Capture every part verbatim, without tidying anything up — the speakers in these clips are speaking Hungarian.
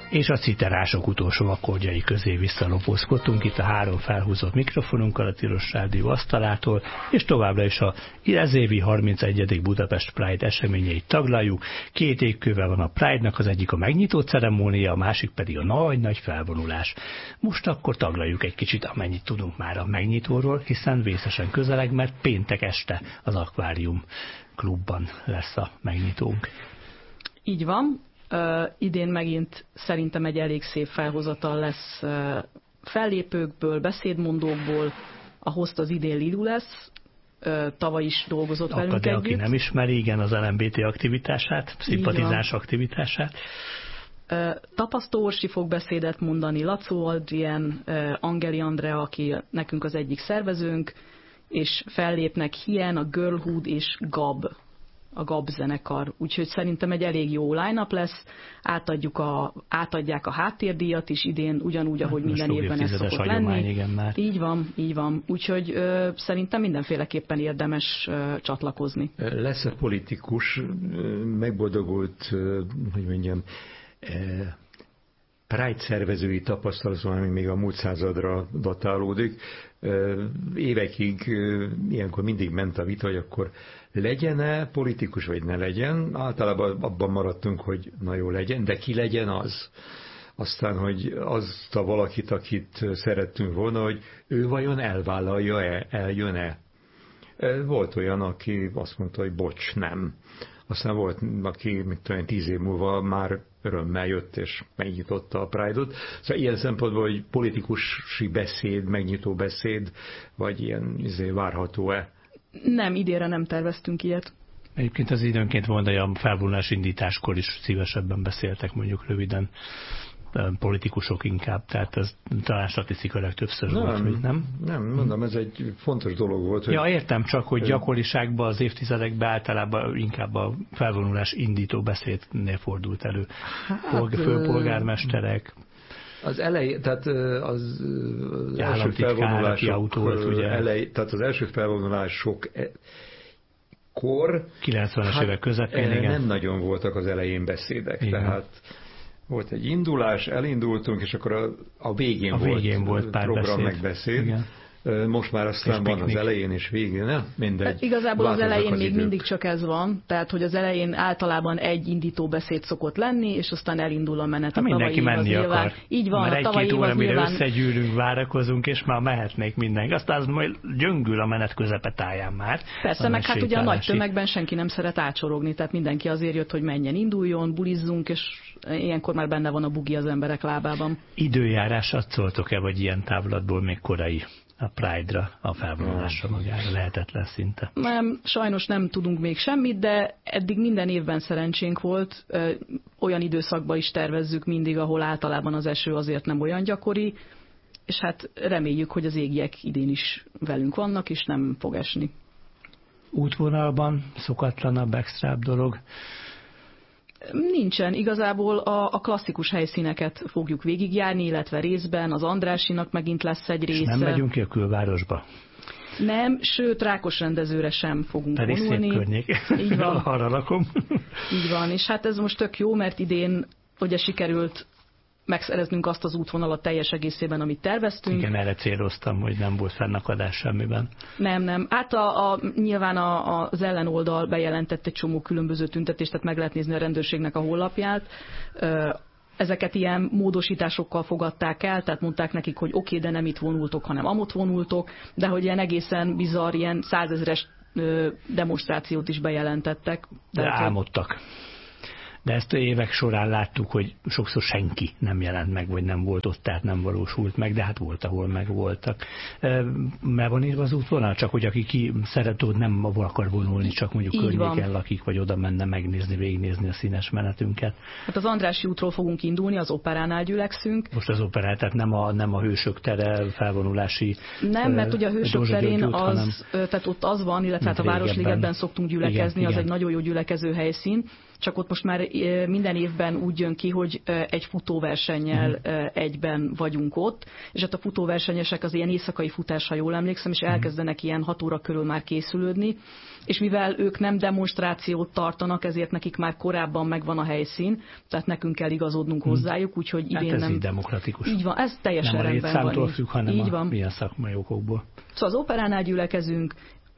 és a citerások utolsó akkordjai közé visszalopózkodtunk itt a három felhúzott mikrofonunkkal a Tilos Rádió asztalától, és továbbra is a ezévi harmincegyedik Budapest Pride eseményeit taglaljuk. Két égkővel van a Pride-nak, az egyik a megnyitó ceremónia, a másik pedig a nagy-nagy felvonulás. Most akkor taglaljuk egy kicsit, amennyit tudunk már a megnyitóról, hiszen vészesen közeleg, mert péntek este az Akvárium klubban lesz a megnyitónk. Így van. Uh, idén megint szerintem egy elég szép felhozatal lesz uh, fellépőkből, beszédmondókból. A host az idén Lilu lesz, uh, tavaly is dolgozott Akad, velünk de együtt. Aki nem ismeri, igen, az el em bé té aktivitását, szimpatizáns aktivitását. Uh, Tapasztó Orsi fog beszédet mondani, Lacó Adrien, uh, Angeli Andrea, aki nekünk az egyik szervezőnk, és fellépnek Hien, a Girlhood és Gab, a Gab zenekar. Úgyhogy szerintem egy elég jó line-up lesz. Átadjuk a, átadják a háttérdíjat is idén, ugyanúgy, ahogy most minden évben ez szokott lenni. Igen, már. Így van, így van. Úgyhogy ö, szerintem mindenféleképpen érdemes ö, csatlakozni. Lesz-e politikus, megboldogult, hogy mondjam, Pride szervezői tapasztalat, ami még a múlt századra datálódik. Évekig ilyenkor mindig ment a vita, hogy akkor legyen-e politikus, vagy ne legyen. Általában abban maradtunk, hogy na jó legyen, de ki legyen az. Aztán, hogy azt a valakit, akit szerettünk volna, hogy ő vajon elvállalja-e, eljön-e. Volt olyan, aki azt mondta, hogy bocs, nem. Aztán volt, aki mit tudom, tíz év múlva már örömmel jött és megnyitotta a Pride-ot. Szóval ilyen szempontból, hogy politikusi beszéd, megnyitó beszéd, vagy ilyen izé, várható-e? Nem, idénre nem terveztünk ilyet. Egyébként az időnként volna, hogy a felvonulás indításkor is szívesebben beszéltek, mondjuk röviden, politikusok inkább, tehát ez talán statisztikailag többször nem, volt, hogy nem? Nem, mondom, ez egy fontos dolog volt. Hogy ja, értem, csak hogy gyakoriságban az évtizedekben általában inkább a felvonulás indító beszédnél fordult elő. Hát, főpolgármesterek. Az elej, tehát az, az első felvonulások elej, tehát az első felvonulások kor kilencvenes hát, évek közepén, igen. Nem nagyon voltak az elején beszédek, igen. Tehát volt egy indulás, elindultunk, és akkor a, a végén, a végén volt, volt pár program beszéd. Megbeszéd. Igen. Most már aztán van az elején és végén, nem? Mindegy. Hát igazából az elején az még idők. mindig csak ez van, tehát hogy az elején általában egy indító beszéd szokott lenni, és aztán elindul a menet. Ha a mindenki menni nyilván, akar. így van, mert a tavalyi egy-két óra, mire nyilván... összegyűlünk, várakozunk, és már mehetnék mindenki. Aztán az majd gyöngül a menet közepetáján már. Persze, meg hát ugye a nagy tömegben senki nem szeret átsorogni, tehát mindenki azért jött, hogy menjen, induljon, bulizzunk, és ilyenkor már benne van a bugi az emberek lábában. Időjárásat szóltok-e, vagy ilyen távlatból még korai? A Pride-ra, a felvonulásra magára lehetetlen szinte. Nem, sajnos nem tudunk még semmit, de eddig minden évben szerencsénk volt. Olyan időszakban is tervezzük mindig, ahol általában az eső azért nem olyan gyakori, és hát reméljük, hogy az égiek idén is velünk vannak, és nem fog esni. Útvonalban szokatlanabb, extrább dolog? Nincsen. Igazából a, a klasszikus helyszíneket fogjuk végigjárni, illetve részben az Andrásinak megint lesz egy része. És nem megyünk ki a külvárosba? Nem, sőt, Rákos rendezőre sem fogunk pedig vonulni. Pedig szép környék. Így van. Arra lakom. Így van, és hát ez most tök jó, mert idén ugye sikerült megszereznünk azt az útvonalat teljes egészében, amit terveztünk. Igen, erre céloztam, hogy nem volt fennakadás semmiben. Nem, nem. Hát a, a, nyilván a, a, az ellenoldal bejelentett egy csomó különböző tüntetést, tehát meg lehet nézni a rendőrségnek a honlapját. Ezeket ilyen módosításokkal fogadták el, tehát mondták nekik, hogy oké, okay, de nem itt vonultok, hanem amott vonultok, de hogy ilyen egészen bizarr, ilyen százezres demonstrációt is bejelentettek. De tehát, álmodtak. De ezt évek során láttuk, hogy sokszor senki nem jelent meg, vagy nem volt ott, tehát nem valósult meg, de hát volt, ahol meg voltak. Mert van írva az útvonal, csak hogy aki ki szeret, ott nem akar vonulni, csak mondjuk így környéken van. Lakik, vagy oda menne megnézni, végignézni a színes menetünket. Hát az Andrássy útról fogunk indulni, az operánál gyülekszünk. Most az operál, tehát nem a, nem a Hősök tere felvonulási... Nem, mert ugye a Hősök terén út, az, hanem, tehát ott az van, illetve hát a Városligetben szoktunk gyülekezni, igen, az igen. Egy nagyon jó gyülekező helyszín. csak ott most már minden évben úgy jön ki, hogy egy futóversennyel uh-huh. egyben vagyunk ott, és hát a futóversenyesek az ilyen éjszakai futás, ha jól emlékszem, és elkezdenek ilyen hat óra körül már készülődni, és mivel ők nem demonstrációt tartanak, ezért nekik már korábban megvan a helyszín, tehát nekünk kell igazodnunk hmm. hozzájuk, úgyhogy idén hát ez nem... így demokratikus. Így van, ez teljesen nem rendben van. Nem a függ, hanem így a van. milyen szakmai okokból. Szóval az Operánál gyülekezünk,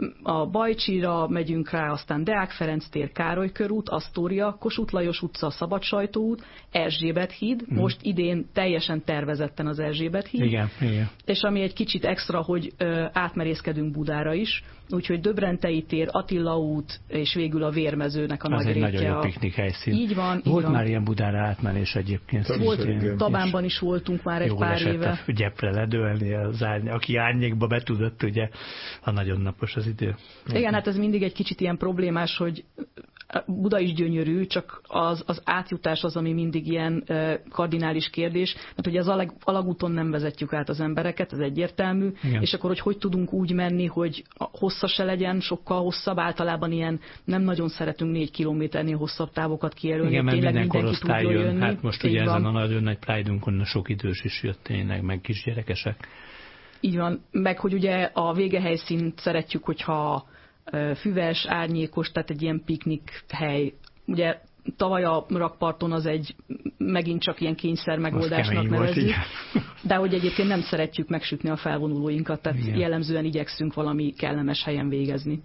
a Bajcsira megyünk rá, aztán Deák Ferenc tér, Károly körút, Asztória, Kossuth Lajos utca, Szabadsajtó út, Erzsébet híd, hmm. most idén teljesen tervezetten az Erzsébet híd. Igen, igen. És ami egy kicsit extra, hogy ö, átmerészkedünk Budára is, úgyhogy Döbrentei tér, Attila út, és végül a Vérmezőnek a az nagy rétje. Az egy nagyon jó piknik helyszín. Így van. Volt így van. már ilyen Budára átmenés egyébként. Volt, Tabánban is voltunk már egy pár éve. Jó gyepre ledőlni, az árny- aki árnyékba betudott, ugye, ha nagyon napos az idő. Igen, hát ez mindig egy kicsit ilyen problémás, hogy Buda is gyönyörű, csak az, az átjutás az, ami mindig ilyen uh, kardinális kérdés, mert ugye az alag, alagúton nem vezetjük át az embereket, ez egyértelmű, igen. És akkor, hogy hogy tudunk úgy menni, hogy hossza se legyen, sokkal hosszabb, általában ilyen nem nagyon szeretünk négy kilométernél hosszabb távokat kijelölni. Igen, mert tényleg minden korosztály jön, jönni. hát most így ugye van. Ezen a nagyon nagy Pride-unkon sok idős is jött tényleg, meg kisgyerekesek. Így van, meg hogy ugye a végehelyszínt szeretjük, hogyha füves, árnyékos, tehát egy ilyen piknik hely. Ugye tavaly a rakparton az egy megint csak ilyen kényszer megoldásnak nevezzük, de hogy egyébként nem szeretjük megsütni a felvonulóinkat, tehát igen. Jellemzően igyekszünk valami kellemes helyen végezni.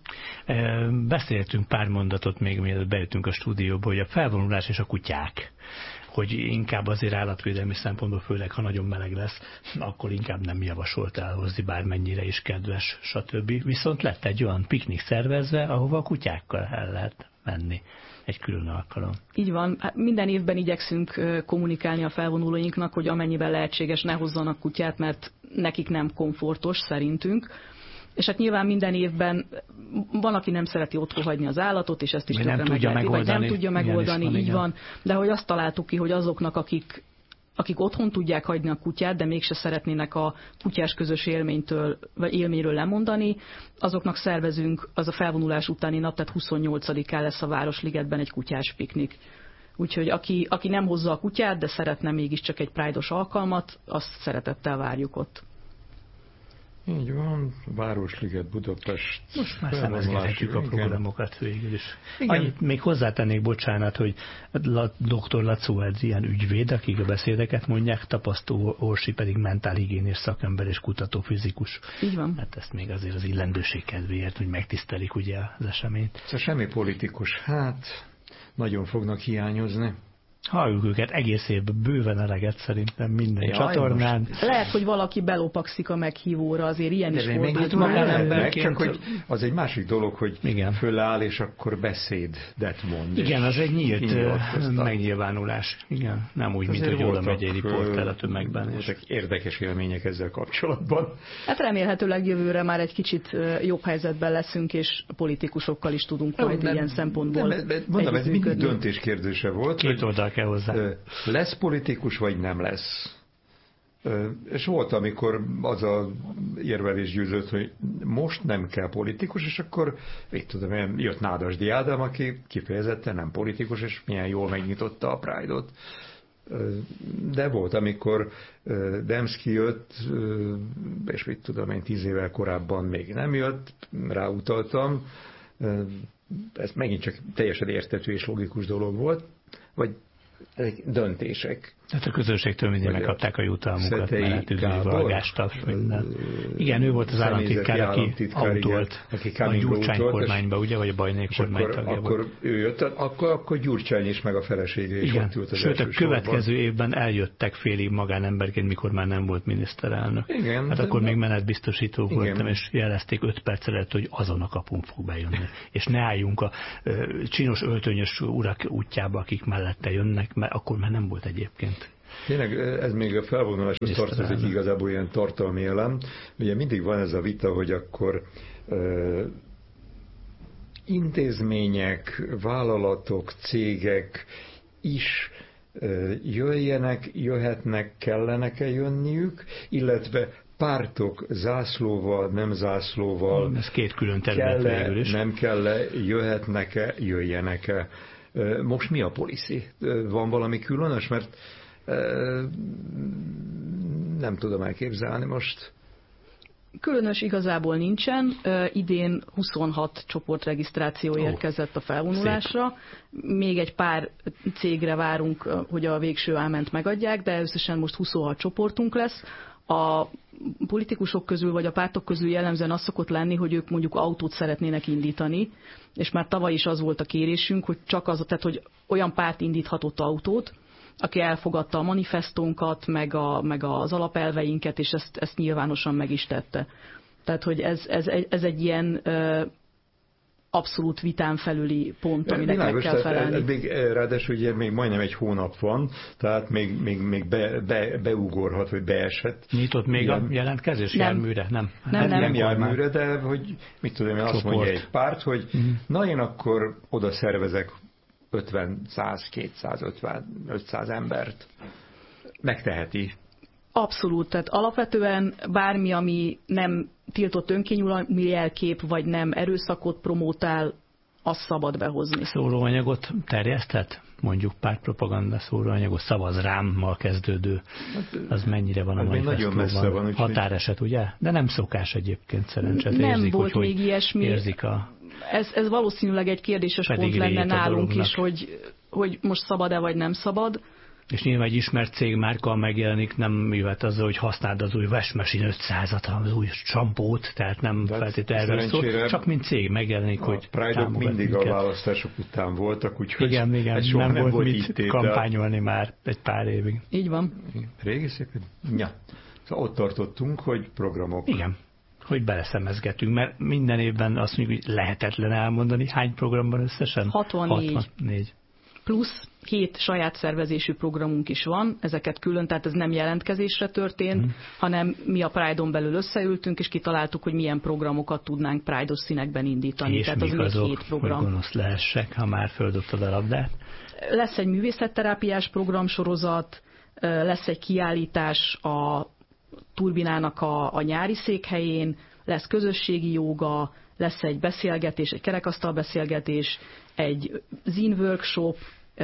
Beszéltünk pár mondatot még, mielőtt bejöttünk a stúdióba, hogy a felvonulás és a kutyák, hogy inkább azért állatvédelmi szempontból, főleg ha nagyon meleg lesz, akkor inkább nem javasolt elhozni, bármennyire is kedves, stb. Viszont lett egy olyan piknik szervezve, ahova a kutyákkal el lehet menni. Egy külön alkalom. Így van. Hát minden évben igyekszünk kommunikálni a felvonulóinknak, hogy amennyiben lehetséges, ne hozzanak kutyát, mert nekik nem komfortos szerintünk. És hát nyilván minden évben van, aki nem szereti otthon hagyni az állatot, és ezt is nem tudja meg megoldani. Vagy nem tudja megoldani, van, így igen. van. De hogy azt találtuk ki, hogy azoknak, akik, akik otthon tudják hagyni a kutyát, de mégse szeretnének a kutyás közös élménytől, vagy élményről lemondani, azoknak szervezünk, az a felvonulás utáni nap, tehát huszonnyolcadikán lesz a Városligetben egy kutyás piknik. Úgyhogy aki, aki nem hozza a kutyát, de szeretne mégiscsak egy Pride-os alkalmat, azt szeretettel várjuk ott. Így van, Városliget, Budapest. Most már szemezgetjük a programokat végül is. Igen. Annyit még hozzátennék, bocsánat, hogy doktor Lacó egy ilyen ügyvéd, akik a beszédeket mondják, Tapasztó Orsi pedig mentálhigiénés szakember és kutatófizikus. Így van. Hát ezt még azért az illendőség kedvéért, hogy megtisztelik ugye az eseményt. Szóval semmi politikus, hát nagyon fognak hiányozni. Halljuk őket egész évben bőven eleget szerintem minden ja, csatornán. Most. Lehet, hogy valaki belopakszik a meghívóra, azért ilyen de is fordult magánemberként. Csak hogy az egy másik dolog, hogy igen. Föláll, és akkor beszédet mond. Igen, az egy nyílt megnyilvánulás. Igen, nem úgy, mint hogy oda megy egy riporter a tömegben. Voltak érdekes élmények ezzel kapcsolatban. Hát remélhetőleg jövőre már egy kicsit jobb helyzetben leszünk, és politikusokkal is tudunk majd nem, ilyen szempontból nem, mondom, ez mindig döntés kérdése volt. Két oldal kell hozzá. Lesz politikus, vagy nem lesz? És volt, amikor az a érvelés győzött, hogy most nem kell politikus, és akkor, így tudom, jött Nádasdy Ádám, aki kifejezetten nem politikus, és milyen jól megnyitotta a Pride-ot. De volt, amikor Demszky jött, és mit tudom én, tíz évvel korábban még nem jött, ráutaltam. Ez megint csak teljesen érthető és logikus dolog volt, vagy döntések. Tehát a közönségtől mindig megkapták a jutalmukat, mert üdvözlővalgást, minden. Igen, ő volt az államtitkár, aki autolt a Gyurcsány kormányba, ugye, vagy a Bajnai kormány tagja akkor, akkor ő jött, akkor, akkor Gyurcsány is, meg a felesége is ott ült az sőt, a következő sorban. évben eljöttek félig magánemberként, mikor már nem volt miniszterelnök. Igen, hát akkor de... még menetbiztosító igen. voltam, és jelezték öt perc előtt, hogy azon a kapun fog bejönni. És ne álljunk a uh, csinos öltönyös urak útjába, akik mellette jönnek, mert akkor már nem volt egyébként. Tényleg ez még a felvonuláshoz tartozik igazából ilyen tartalmi elem. Ugye mindig van ez a vita, hogy akkor uh, intézmények, vállalatok, cégek is uh, jöjjenek, jöhetnek, kellenek-e jönniük, illetve pártok zászlóval, nem zászlóval. Ez két külön terület végül is. Nem kell-e, jöhetnek-e, jöjjenek-e. Most mi a policy? Van valami különös? Mert nem tudom elképzelni most. Különös igazából nincsen. Idén huszonhat csoportregisztráció Ó, érkezett a felvonulásra. Szép. Még egy pár cégre várunk, hogy a végső áment megadják, de összesen most huszonhat csoportunk lesz. A politikusok közül, vagy a pártok közül jellemzően az szokott lenni, hogy ők mondjuk autót szeretnének indítani, és már tavaly is az volt a kérésünk, hogy csak az, tehát hogy olyan párt indíthatott autót, aki elfogadta a manifestónkat, meg, a, meg az alapelveinket, és ezt, ezt nyilvánosan meg is tette. Tehát, hogy ez, ez, ez egy ilyen ö, abszolút vitán felüli pont, aminek meg kell felelni. Még, ráadásul ugye még majdnem egy hónap van, tehát még, még, még be, be, beugorhat, vagy beesett. Nyitott még ilyen a jelentkezés nem. járműre? Nem, nem, nem, nem, nem járműre, de hogy mit tudom én, azt mondja egy párt, hogy uh-huh. na én akkor oda szervezek ötven, száz, kétszázötven, ötszáz embert. Megteheti. Abszolút, tehát alapvetően bármi, ami nem tiltott önkényuralmi jelkép, vagy nem erőszakot promótál, azt szabad behozni. Szóróanyagot terjeszthet? Mondjuk pártpropaganda szóróanyagot, szavaz rámmal kezdődő. Az mennyire van a manifestóban? Határeset, ugye? De nem szokás egyébként szerencsét. Nem érzik, volt hogy, még hogy ilyesmi. Érzik a... Ez, ez valószínűleg egy kérdéses pont lenne nálunk is, hogy, hogy most szabad-e vagy nem szabad. És nyilván egy ismert cégmárka megjelenik, nem jöhet azzal, hogy használd az új Wash Machine ötszázat, az új sampót, tehát nem feltétlenül erről szól, csak mint cég megjelenik, hogy Pride-ok mindig minket. A választások után voltak, úgyhogy igen, igen, egy nem, nem volt mit itt kampányolni már egy pár évig. Így van. Régi szépen? Ja. Szóval ott tartottunk, hogy programok. Igen. Hogy beleszemezgetünk, mert minden évben azt mondjuk, hogy lehetetlen elmondani, hány programban összesen? hatvannégy. hatvannégy. Plusz hét saját szervezésű programunk is van, ezeket külön, tehát ez nem jelentkezésre történt, mm. hanem mi a Pride-on belül összeültünk, és kitaláltuk, hogy milyen programokat tudnánk Pride-os színekben indítani. És tehát mik az azok, hét program. hogy gonosz lehessek, ha már földobtad a labdát? Lesz egy művészetterápiás programsorozat, lesz egy kiállítás a Turbinának a, a nyári székhelyén, lesz közösségi jóga, lesz egy beszélgetés, egy kerekasztal beszélgetés, egy zine workshop,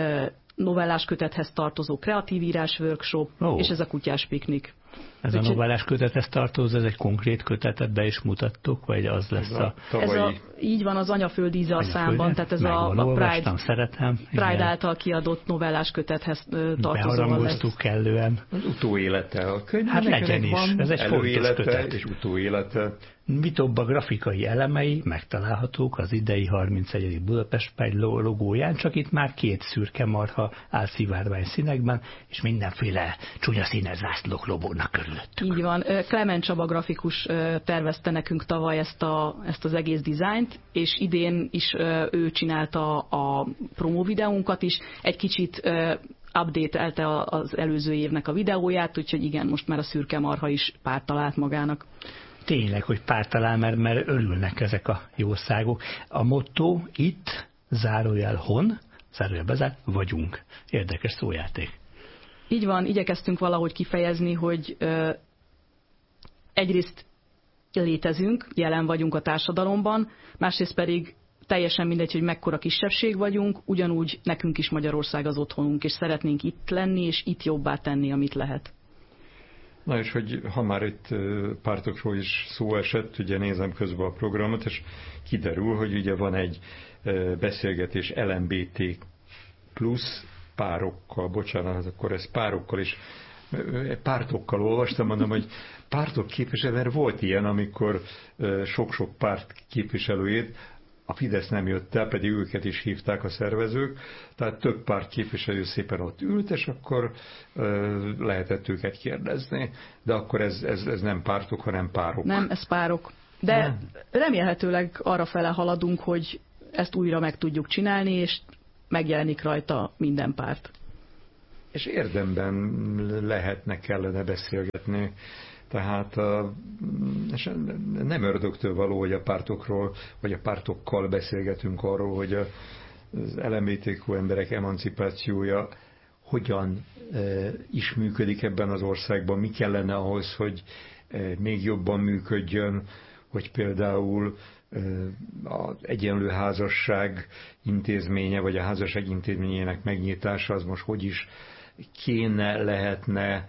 novellás kötethez tartozó kreatív írás workshop, oh. és ez a kutyás piknik. Ez Úgy, a novellás kötethez tartozó, ez egy konkrét kötetet be is mutattuk, vagy az lesz a... Ez a így van, az Anyaföld íze a számban, tehát ez a, a Pride, szeretem, Pride által kiadott novellás kötethez tartozó. Beharangoztuk kellően. Az utóélete a könyv. Hát legyen is, ez egy fontos kötet. És utóélete. Mitobb a grafikai elemei megtalálhatók az idei harmincegyedik Budapest Pride logóján, csak itt már két szürke marha áll szivárvány színekben, és mindenféle csúnya színes zászlók lobognak körülöttük. Így van. Klement Csaba grafikus tervezte nekünk tavaly ezt, a, ezt az egész dizájnt, és idén is ő csinálta a promó videónkat is. Egy kicsit update-elte az előző évnek a videóját, úgyhogy igen, most már a szürke marha is párt talált magának. Tényleg, hogy párt talál, mert, mert örülnek ezek a jószágok. A motto itt, zárójel hon, zárójel bezárt, vagyunk. Érdekes szójáték. Így van, igyekeztünk valahogy kifejezni, hogy ö, egyrészt létezünk, jelen vagyunk a társadalomban, másrészt pedig teljesen mindegy, hogy mekkora kisebbség vagyunk, ugyanúgy nekünk is Magyarország az otthonunk, és szeretnénk itt lenni, és itt jobbá tenni, amit lehet. Na és hogy ha már itt pártokról is szó esett, ugye nézem közben a programot, és kiderül, hogy ugye van egy beszélgetés el em bé té plusz párokkal, bocsánat, akkor ez párokkal is, pártokkal olvastam, mondom, hogy pártok képviselő, mert volt ilyen, amikor sok-sok párt képviselőjét a Fidesz nem jött el, pedig őket is hívták a szervezők, tehát több párt képviselő szépen ott ült, és akkor ö, lehetett őket kérdezni, de akkor ez, ez, ez nem pártok, hanem párok. Nem, ez párok. De nem. Remélhetőleg arra fele haladunk, hogy ezt újra meg tudjuk csinálni, és megjelenik rajta minden párt. És érdemben lehetne, kellene beszélgetni. Tehát a, nem ördögtől való, hogy a pártokról, vagy a pártokkal beszélgetünk arról, hogy az el em bé té kú emberek emancipációja hogyan e, is működik ebben az országban, mi kellene ahhoz, hogy e, még jobban működjön, hogy például az egyenlő házasság intézménye, vagy a házasság intézményének megnyitása az most hogy is kéne, lehetne.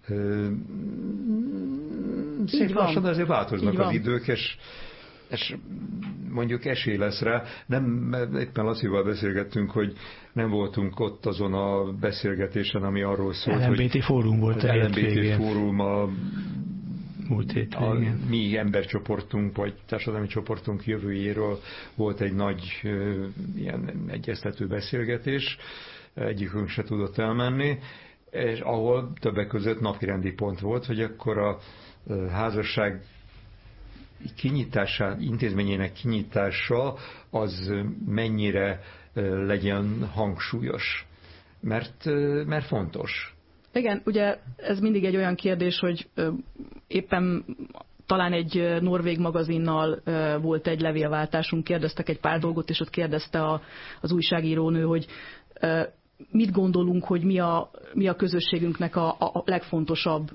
Szép lassan azért változnak az idők, és, és mondjuk esély lesz rá. Nem, éppen Lacival beszélgettünk, hogy nem voltunk ott azon a beszélgetésen, ami arról szólt, el em bé té hogy fórum volt az el em bé té fórum a, múlt héten, a igen. mi embercsoportunk, vagy társadalmi csoportunk jövőjéről volt egy nagy ilyen egyeztető beszélgetés, egyikünk se tudott elmenni, és ahol többek között napirendi pont volt, hogy akkor a házasság kinyitása, intézményének kinyitása az mennyire legyen hangsúlyos, mert, mert fontos. Igen, ugye ez mindig egy olyan kérdés, hogy éppen talán egy norvég magazinnal volt egy levélváltásunk, kérdeztek egy pár dolgot, és ott kérdezte a, az újságírónő, hogy mit gondolunk, hogy mi a, mi a közösségünknek a, a legfontosabb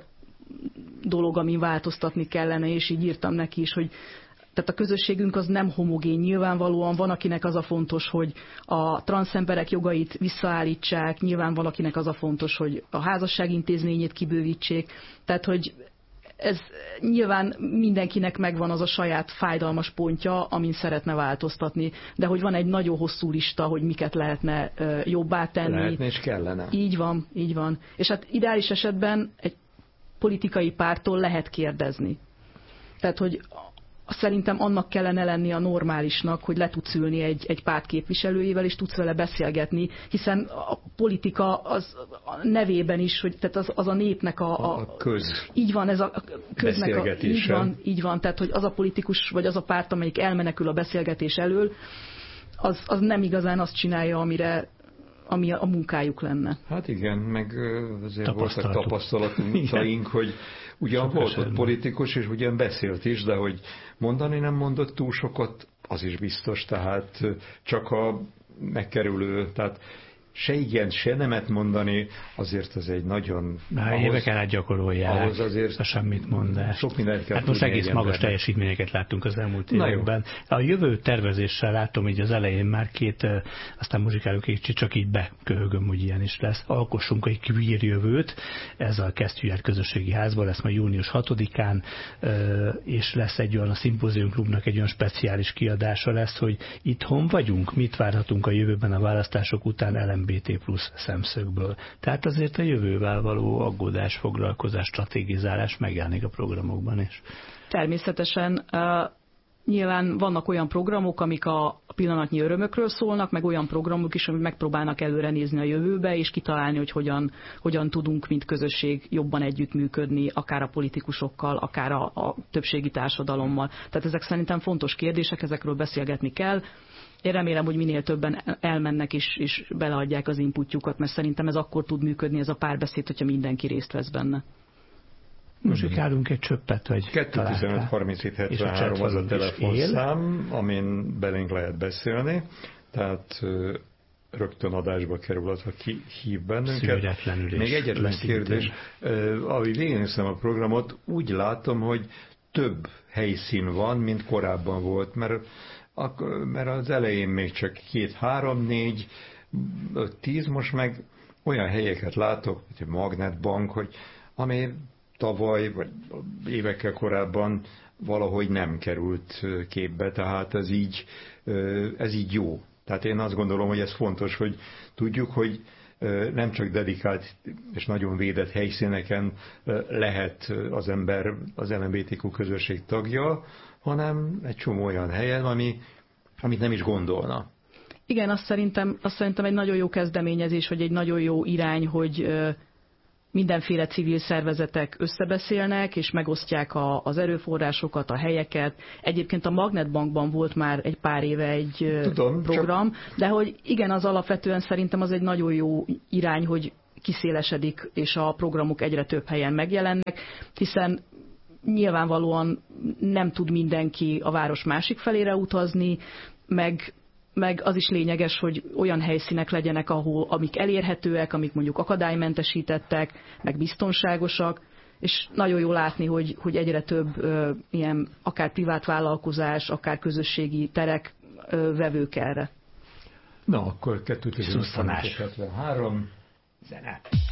dolog, amin változtatni kellene, és így írtam neki is, hogy tehát a közösségünk az nem homogén. Nyilvánvalóan van, akinek az a fontos, hogy a transzemberek jogait visszaállítsák, nyilván valakinek az a fontos, hogy a házasság intézményét kibővítsék. Tehát, hogy ez nyilván mindenkinek megvan az a saját fájdalmas pontja, amin szeretne változtatni, de hogy van egy nagyon hosszú lista, hogy miket lehetne jobbá tenni. Lehetne és kellene. Így van, így van. És hát ideális esetben egy politikai pártól lehet kérdezni. Tehát, hogy szerintem annak kellene lenni a normálisnak, hogy le tudsz ülni egy, egy párt képviselőjével, és tudsz vele beszélgetni, hiszen a politika az a nevében is, hogy tehát az, az a népnek a, a, a köz így van, ez a köznek a, így van, így van, tehát hogy az a politikus, vagy az a párt, amelyik elmenekül a beszélgetés elől, az, az nem igazán azt csinálja, amire ami a munkájuk lenne. Hát igen, meg azért voltak tapasztalataink, hogy ugyan sok volt ott politikus, és ugyan beszélt is, de hogy mondani nem mondott túl sokat, az is biztos, tehát csak a megkerülő, tehát se igen, se nemet mondani, azért az egy nagyon... Már éveken át gyakorolják ahhoz azért a semmit mondás. Sok mindent kell. Hát most egész magas embernek. Teljesítményeket láttunk az elmúlt években. A jövő tervezéssel látom, így az elején már két, aztán muzsikálunk egy csak így beköhögöm, hogy ilyen is lesz. Alkossunk egy queer jövőt, ez a Kesztyűjár Közösségi Házban lesz majd június hatodikán, és lesz egy olyan, a Szimpózium Klubnak egy olyan speciális kiadása lesz, hogy itthon vagyunk, mit várhatunk a jövőben a választások után el em bé té plusz szemszögből. Tehát azért a jövővel való aggódás, foglalkozás, strategizálás megjelenik a programokban is. Természetesen uh, nyilván vannak olyan programok, amik a pillanatnyi örömökről szólnak, meg olyan programok is, amik megpróbálnak előre nézni a jövőbe, és kitalálni, hogy hogyan, hogyan tudunk, mint közösség jobban együttműködni, akár a politikusokkal, akár a, a többségi társadalommal. Tehát ezek szerintem fontos kérdések, ezekről beszélgetni kell. Én remélem, hogy minél többen elmennek és, és beleadják az inputjukat, mert szerintem ez akkor tud működni, ez a párbeszéd, hogyha mindenki részt vesz benne. Muzsikálunk egy csöppet, vagy kettő tizenöt harminchét hetvenhárom az a telefonszám, amin belénk lehet beszélni, tehát rögtön adásba kerül az, ha ki hív bennünket. Még egyetlen kérdés, ahogy végignéztem a programot, úgy látom, hogy több helyszín van, mint korábban volt, mert mert az elején még csak két, három, négy, öt, tíz, most meg olyan helyeket látok, hogy Magnetbank, hogy ami tavaly, vagy évekkel korábban valahogy nem került képbe, tehát ez így, ez így jó. Tehát én azt gondolom, hogy ez fontos, hogy tudjuk, hogy nem csak dedikált és nagyon védett helyszíneken lehet az ember az el em bé té kú közösség tagja, hanem egy csomó olyan helyen, ami, amit nem is gondolna. Igen, azt szerintem, azt szerintem egy nagyon jó kezdeményezés, vagy egy nagyon jó irány, hogy mindenféle civil szervezetek összebeszélnek, és megosztják a, az erőforrásokat, a helyeket. Egyébként a Magnetbankban volt már egy pár éve egy Tudom, program, csak... de hogy igen, az alapvetően szerintem az egy nagyon jó irány, hogy kiszélesedik, és a programok egyre több helyen megjelennek, hiszen nyilvánvalóan nem tud mindenki a város másik felére utazni, meg, meg az is lényeges, hogy olyan helyszínek legyenek, ahol, amik elérhetőek, amik mondjuk akadálymentesítettek, meg biztonságosak, és nagyon jó látni, hogy, hogy egyre több ö, ilyen akár privát vállalkozás, akár közösségi terek ö, vevők erre. Na, akkor kettőt Szusszanás. három Zene.